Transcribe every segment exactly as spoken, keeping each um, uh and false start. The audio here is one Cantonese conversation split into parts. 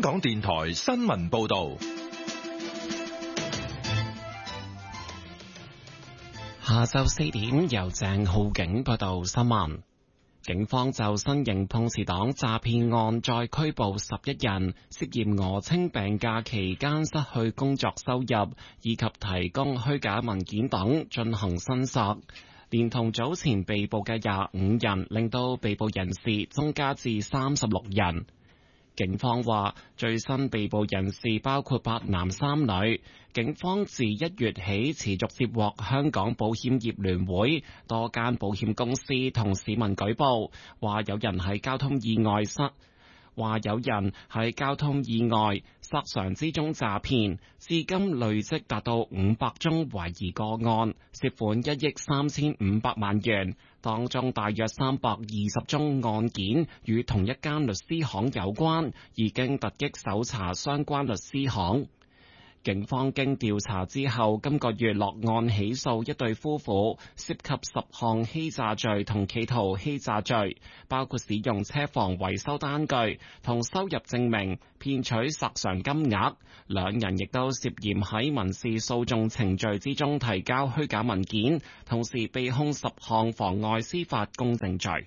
港電台新聞報道。 下晝四點，由鄭浩景報道新聞。警方就新型碰瓷黨詐騙案再拘捕十一人，涉嫌訛稱病假期間失去工作收入，以及提供虛假文件等進行申索。連同早前被捕嘅廿五人，令到被捕人士增加至三十六人。警方話，最新被捕人士包括八男三女。警方自一月起持續接獲香港保險業聯會多間保險公司同市民舉報，話有人喺交通意外失話有人喺交通意外失常之中詐騙，至今累積達到五百宗懷疑個案，涉款一億三千五百萬元，當中大約三百二十宗案件與同一間律師行有關，已經突擊搜查相關律師行。警方經調查之後，今個月落案起訴一對夫婦，涉及十項欺詐罪同企圖欺詐罪，包括使用車房維修單據同收入證明騙取索償金額。兩人亦都涉嫌喺民事訴訟程序之中提交虛假文件，同時被控十項妨礙司法公正罪。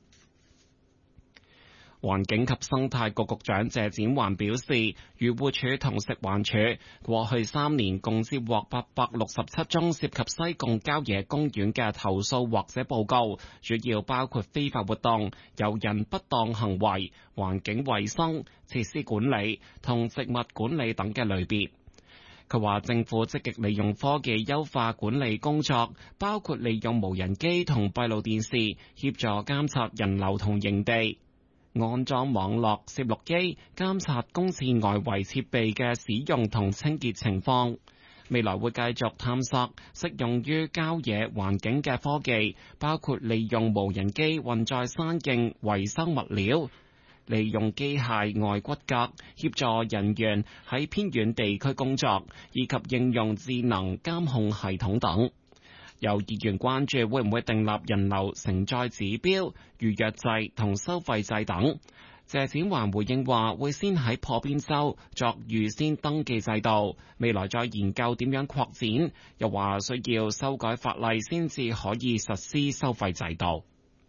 環境及生態局局長謝展寰表示，漁護署同食環署過去三年共接獲八百六十七宗涉及西貢郊野公園嘅投訴或者報告，主要包括非法活動、遊人不當行為、環境衛生、設施管理同植物管理等嘅類別。佢話政府積極利用科技優化管理工作，包括利用無人機同閉路電視協助監察人流同營地，安裝網絡攝錄機監察公廁外圍設備嘅使用同清潔情況。未來會繼續探索適用於郊野環境嘅科技，包括利用無人機運載山徑維修物料，利用機械外骨骼協助人員喺偏遠地區工作，以及應用智能監控系統等。有議員關注會唔會訂立人流承載指標、預約制同收費制等。謝展寰回應話，會先喺破邊州作預先登記制度，未來再研究點樣擴展。又話需要修改法例先至可以實施收費制度。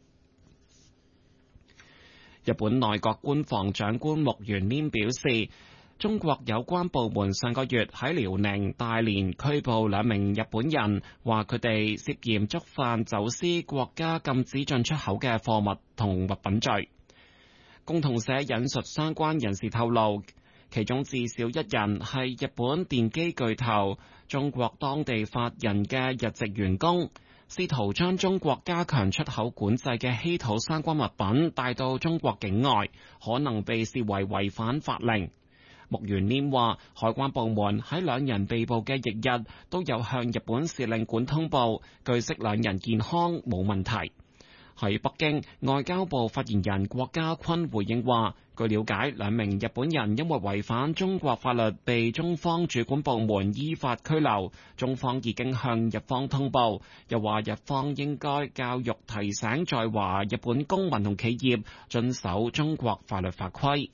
日本內閣官房長官木原稔表示，中國有關部門上個月喺遼寧大連拘捕兩名日本人，話佢哋涉嫌觸犯走私國家禁止進出口嘅貨物同物品罪。共同社引述相關人士透露，其中至少一人係日本電機巨頭中國當地法人嘅日籍員工，試圖將中國加強出口管制嘅稀土相關物品帶到中國境外，可能被視為違反法令。木原稔話，海關部門喺兩人被捕嘅翌日都有向日本使領館通報，據悉兩人健康冇問題。喺北京，外交部發言人郭家坤回應話，據了解，兩名日本人因為違反中國法律被中方主管部門依法拘留，中方已經向日方通報，又話日方應該教育提醒在華日本公民同企業遵守中國法律法規。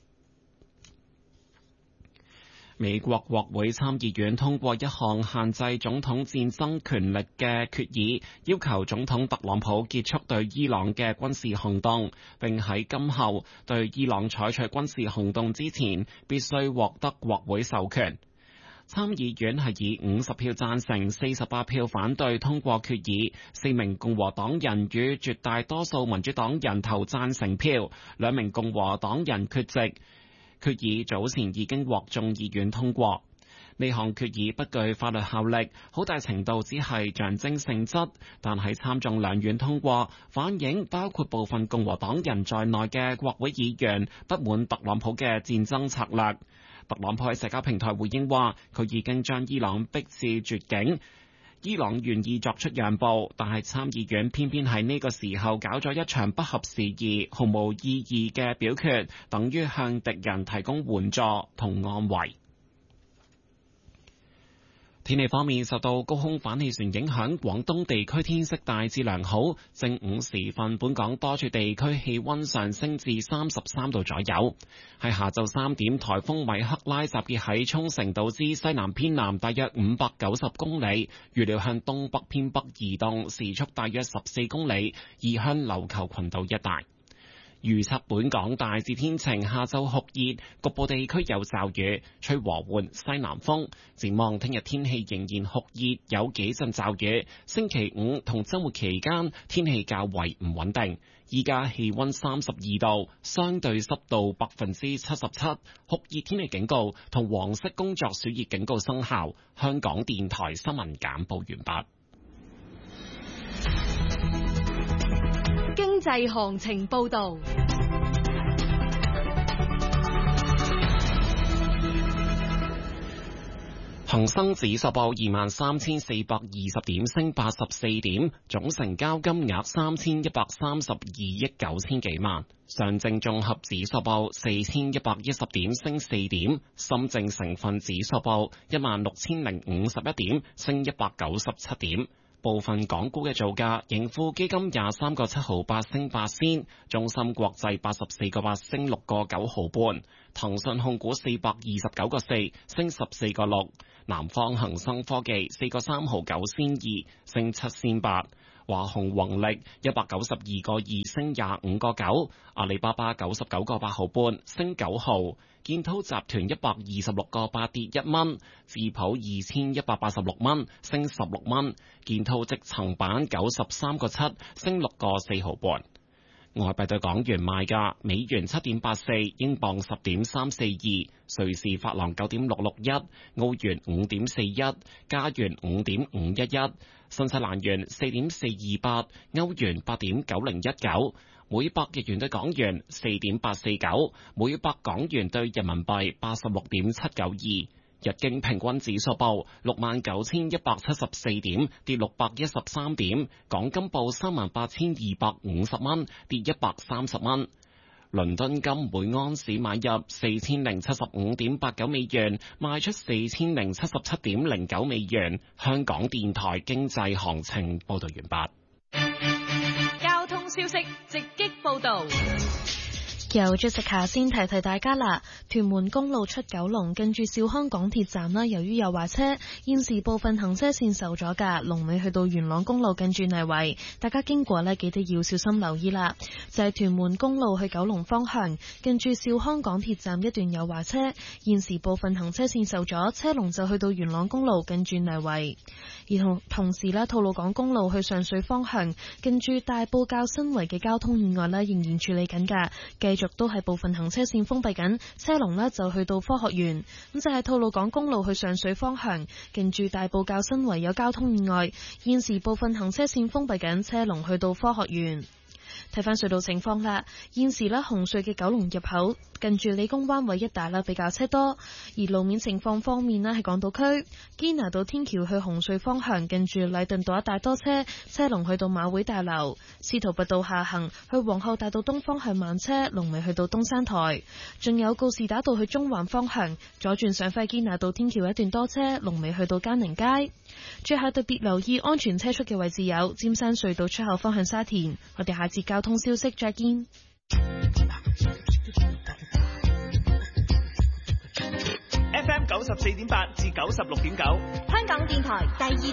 美國國會參議院通過一項限制總統戰爭權力嘅決議，要求總統特朗普結束對伊朗嘅軍事行動，並喺今後對伊朗採取軍事行動之前，必須獲得國會授權。參議院係以五十票贊成、四十八票反對通過決議，四名共和黨人與絕大多數民主黨人投贊成票，兩名共和黨人缺席。決議早前已經獲眾議院通過，呢項決議不具法律效力，好大程度只係象徵性質，但喺參眾兩院通過，反映包括部分共和黨人在內嘅國會議員不滿特朗普嘅戰爭策略。特朗普喺社交平台回應話，佢已經將伊朗逼至絕境。伊朗願意作出讓步，但係參議院偏偏喺呢個時候搞咗一場不合時宜、毫無意義嘅表決，等於向敵人提供援助同安慰。 天氣方面，受到高空反氣旋影響，廣東地區天色大致良好。正午時分，本港多處地區氣溫上升至三十三度左右。喺下晝三點，颱風米克拉集結喺沖繩島之西南偏南大約五百九十公里，預料向東北偏北移動，時速大約十四公里，移向琉球群島一帶。預測本港大致天晴，下晝酷熱，局部地區有驟雨，吹和緩西南風。展望聽日天氣仍然酷熱，有幾陣驟雨。星期五同周末期間天氣較為唔穩定。依家氣溫三十二度，相對濕度百分之七十七，酷熱天氣警告同黃色工作暑熱警告生效。香港電台新聞簡報完畢。 經濟行情報道， 恒生指數報二萬三千四百二十點，升八十四點，總成交金額三千一百三十二億九千幾萬。上證綜合指數報四千一百一十點，升四點。深證成分指數報一萬六千零五十一點，升一百九十七點。部分港股嘅造價，盈富基金廿三個七毫八升八仙，中芯國際八十四個八升六個九毫半，騰訊控股四百二十九個四升十四個六，南方恒生科技四個三毫九仙二升七仙八，華虹宏力一百九十二個二升廿五個九，阿里巴巴九十九個八毫半升九毫。建滔集團一百二十六個八跌一蚊，智普二千一百八十六蚊升十六蚊，建滔積層板九十三個七升六個四毫半。外幣對港元賣價：美元七點八四，英鎊十點三四二，瑞士法郎九點六六一，澳元五點四一，加元五點五一一，新西蘭元四點四二八，歐元八點九零一九。每百日元對港元四點八四九，每百港元對人民幣八十六點七九二。日經平均指數報六萬九千一百七十四點，跌六百一十三點。港金報三萬八千二百五十蚊，跌一百三十蚊。倫敦金每安士買入四千零七十五點八九美元，賣出四千零七十七點零九美元。香港電台經濟行情報道完畢。 消息直擊報道， 由 Jessica 先提提大家啦。屯門公路出九龍，近住兆康港鐵站啦，由於有壞車，現時部分行車線受阻噶，龍尾去到元朗公路近住泥圍，大家經過呢，記得要小心留意啦。就係屯門公路去九龍方向，近住兆康港鐵站一段有壞車，現時部分行車線受阻，車龍就去到元朗公路近住泥圍。而同同時咧，吐露港公路去上水方向，近住大埔滘新圍嘅交通意外咧，仍然處理緊㗎，繼續都係部分行車線封閉緊，車龍咧就去到科學園。咁就係吐露港公路去上水方向，近住大埔滘新圍有交通意外，現時部分行車線封閉緊，車龍去到科學園。睇翻隧道情況啦，現時咧紅隧嘅九龍入口近住理工灣位一帶啦比較車多，而路面情況方面咧，喺港島區堅拿道天橋去紅隧方向近住禮頓道一帶多車，車龍去到馬會大樓；司徒拔道下行去皇后大道東方向慢車，龍尾去到東山台；仲有告士打道去中環方向左轉上輝堅拿道天橋一段多車，龍尾去到嘉寧街。最後特別留意安全車速嘅位置有尖山隧道出口方向沙田。我哋下節交通消息再見。 F M 九十四點八至九十六點九， 香港電台第二